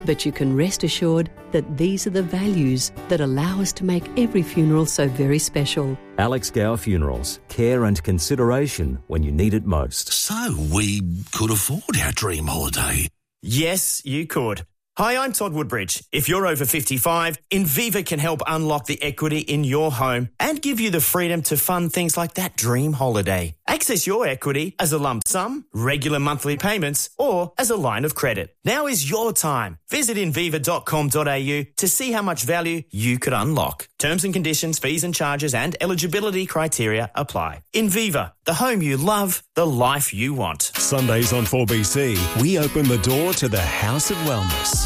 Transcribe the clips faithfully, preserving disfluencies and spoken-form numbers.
But you can rest assured that these are the values that allow us to make every funeral so very special. Alex Gower Funerals. Care and consideration when you need it most. So we could afford our dream holiday. Yes, you could. Hi, I'm Todd Woodbridge. If you're over fifty-five, Inviva can help unlock the equity in your home and give you the freedom to fund things like that dream holiday. Access your equity as a lump sum, regular monthly payments, or as a line of credit. Now is your time. Visit inviva dot com dot a u to see how much value you could unlock. Terms and conditions, fees and charges and eligibility criteria apply. Inviva, the home you love, the life you want. Sundays on four B C, we open the door to the House of Wellness.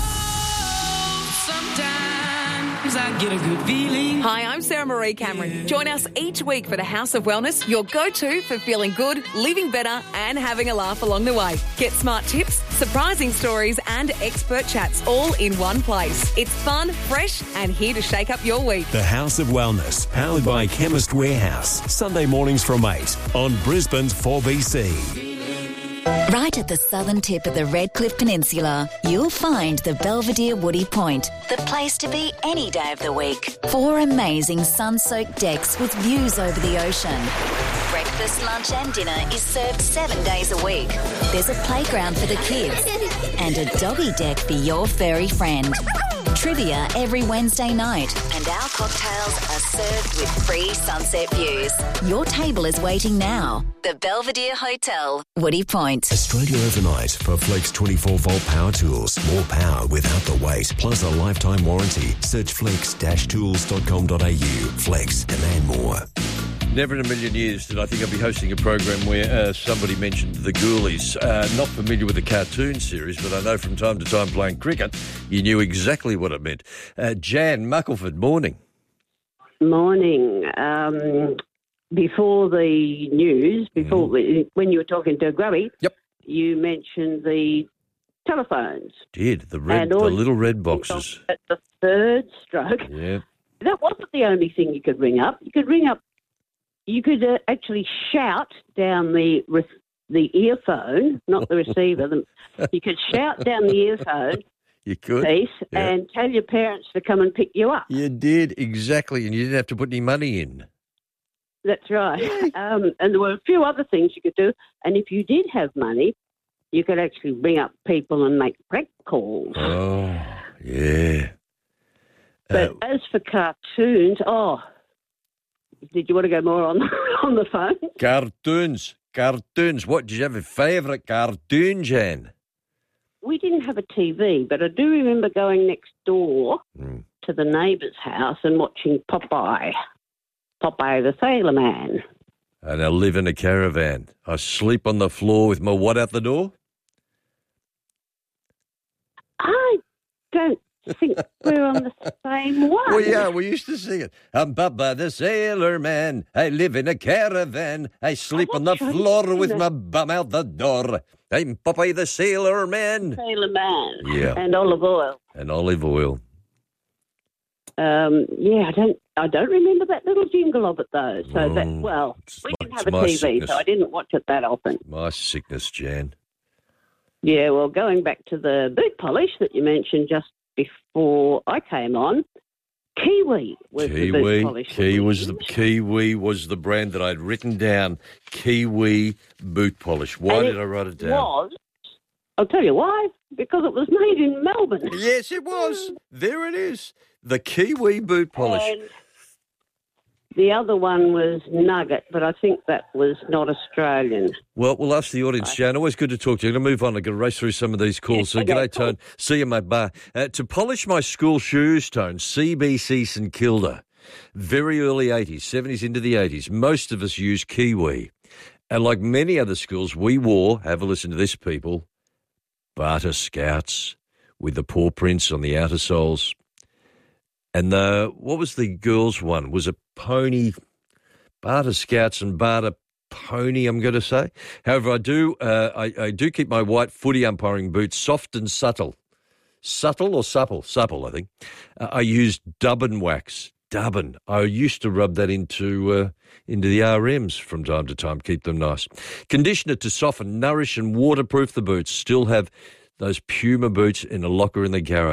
I get a good feeling. Hi, I'm Sarah Marie Cameron. Join us each week for the House of Wellness, your go-to for feeling good, living better and having a laugh along the way. Get smart tips, surprising stories and expert chats all in one place. It's fun, fresh and here to shake up your week. The House of Wellness, powered by Chemist Warehouse. Sunday mornings from eight on Brisbane's four B C. Right at the southern tip of the Redcliffe Peninsula, you'll find the Belvedere Woody Point, the place to be any day of the week. Four amazing sun-soaked decks with views over the ocean. Breakfast, lunch and dinner is served seven days a week. There's a playground for the kids and a doggy deck for your furry friend. Trivia every Wednesday night, and our cocktails are served with free sunset views. Your table is waiting now. The Belvedere Hotel, Woody Point. Australia overnight for Flex twenty-four volt power tools. More power without the weight, plus a lifetime warranty. Search flex dash tools dot com dot a u. Flex, demand more. Never in a million years did I think I'd be hosting a program where uh, somebody mentioned the Ghoulies. Uh, not familiar with the cartoon series, but I know from time to time playing cricket, you knew exactly what it meant. Uh, Jan Muckleford, morning. Morning. Um, before the news, before mm. when you were talking to Grubby, yep. you mentioned the telephones. Did, the red, the little red boxes. At the third stroke, yeah. That wasn't the only thing you could ring up. You could ring up You could uh, actually shout down the re- the earphone, not the receiver. The, you could shout down the earphone you could. piece yeah. and tell your parents to come and pick you up. You did, exactly, and you didn't have to put any money in. That's right. um, and there were a few other things you could do. And if you did have money, you could actually ring up people and make prank calls. Oh, yeah. But uh, as for cartoons, oh... Did you want to go more on on the phone? Cartoons, cartoons. What, did you have a favourite cartoon, Jan? We didn't have a T V, but I do remember going next door mm. to the neighbour's house and watching Popeye, Popeye the Sailor Man. And I live in a caravan. I sleep on the floor with my what out the door? I don't think we're on the same one. Well, yeah, we used to sing it. I'm Popeye the Sailor Man. I live in a caravan. I sleep on the floor with my bum out the door. I'm Popeye the Sailor Man. Sailor Man. Yeah. And olive oil. And olive oil. Um, yeah, I don't I don't remember that little jingle of it, though. So, oh, that well, we my, didn't have a T V, sickness. so I didn't watch it that often. My sickness, Jan. Yeah, well, going back to the boot polish that you mentioned just before I came on, Kiwi was Kiwi, the boot polish. Kiwi was the Kiwi was the brand that I'd written down. Kiwi boot polish. Why And did it I write it down? Was, I'll tell you why. Because it was made in Melbourne. Yes, it was. There it is. The Kiwi boot polish. And the other one was Nugget, but I think that was not Australian. Well, we'll ask the audience, Jan. Always good to talk to you. I'm going to move on. I'm going to race through some of these calls. So, Okay, g'day, cool. Tone. See you, mate. Bye. Uh, to polish my school shoes, Tone, C B C St Kilda. Very early eighties, seventies into the eighties. Most of us used Kiwi. And like many other schools, we wore, have a listen to this, people, Barter Scouts with the paw prints on the outer soles. And the, what was the girls' one? Was it Pony, Barter Scouts and Barter Pony, I'm going to say. However, I do uh, I, I do keep my white footy umpiring boots soft and subtle. Subtle or supple? Supple, I think. Uh, I used Dubbin wax. Dubbin. I used to rub that into uh, into the R Ms from time to time, keep them nice. Conditioner to soften, nourish and waterproof the boots. Still have those Puma boots in a locker in the garage.